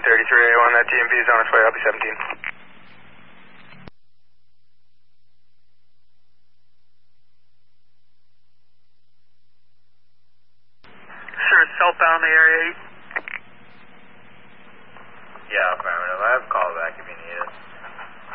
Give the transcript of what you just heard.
33A1, that GMP is on its way, I'll be 17. Sure, southbound the area 8.